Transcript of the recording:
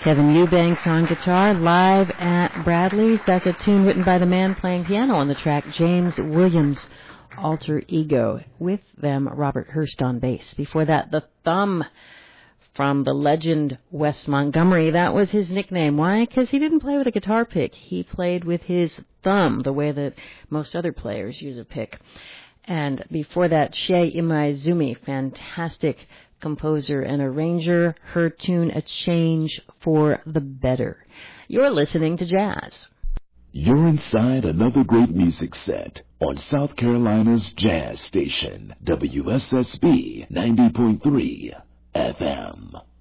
Kevin Eubanks on guitar, live at Bradley's. That's a tune written by the man playing piano on the track, James Williams, Alter Ego. With them, Robert Hurst on bass. Before that, The Thumb from the legend Wes Montgomery. That was his nickname. Why? Because he didn't play with a guitar pick. He played with his thumb, the way that most other players use a pick. And before that, Shei Imaizumi, fantastic composer and arranger, her tune A Change for the Better. You're listening to jazz. You're inside another great music set on South Carolina's jazz station, WSSB 90.3 FM.